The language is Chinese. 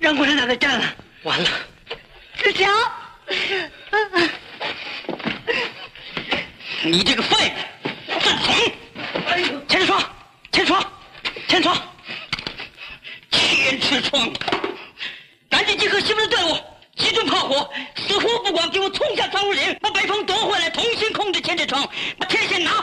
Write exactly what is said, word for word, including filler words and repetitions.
让共产党给占了， 完了！ 志强， 你这个废物，自闯！ 哎呦， 千尺窗，千尺窗，千尺窗，千尺窗！赶紧集合西部的队伍，集中炮火，死活不管，给我冲下张如岭，把北方夺回来，重新控制千尺窗，把天线拿